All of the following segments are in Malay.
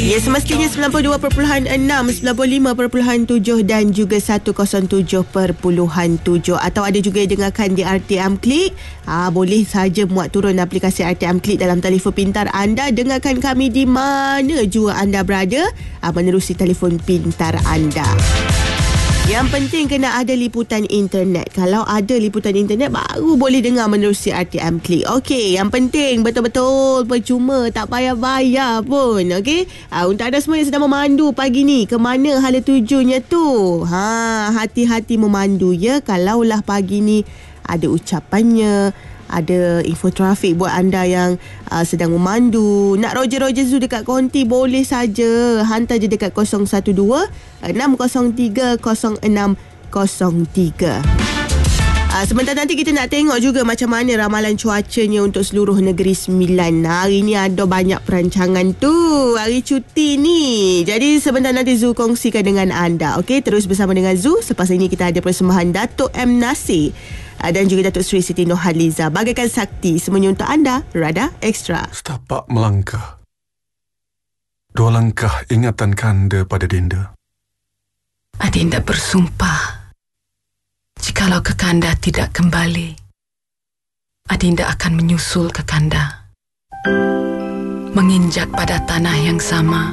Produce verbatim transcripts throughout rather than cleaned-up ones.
Ya, semestinya sembilan puluh dua perpuluhan enam, sembilan puluh lima perpuluhan tujuh dan juga seratus tujuh perpuluhan tujuh. Atau ada juga yang dengarkan di R T M Klik. Ah, boleh saja muat turun aplikasi R T M Klik dalam telefon pintar anda. Dengarkan kami di mana jua anda berada, ah, menerusi telefon pintar anda. Yang penting kena ada liputan internet. Kalau ada liputan internet, baru boleh dengar menerusi R T M Klik. Okey, yang penting betul-betul percuma, tak payah bayar pun. Okey, ha, untuk anda semua yang sedang memandu pagi ni, ke mana hala tujunya tu? Ha, hati-hati memandu ya. Kalaulah pagi ni ada ucapannya, ada info trafik buat anda yang uh, sedang memandu, nak Roger-Roger Zoo dekat konti, boleh saja hantar je dekat kosong satu dua enam kosong tiga kosong enam kosong tiga. Uh, sebentar nanti kita nak tengok juga macam mana ramalan cuacanya untuk seluruh Negeri Sembilan. Hari ni ada banyak perancangan tu, hari cuti ni. Jadi sebentar nanti Zoo kongsikan dengan anda. Okey, terus bersama dengan Zoo. Selepas ini kita ada persembahan Datuk M. Nasir dan juga Datuk Seri Siti Nurhaliza. Bagaikan sakti, semuanya untuk anda. Rada Extra. Setapak melangkah, dua langkah ingatan kanda pada Dinda. Adinda bersumpah, jikalau Kekanda tidak kembali, Adinda akan menyusul Kekanda, menginjak pada tanah yang sama,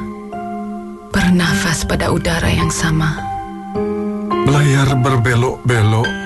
bernafas pada udara yang sama. Belayar berbelok-belok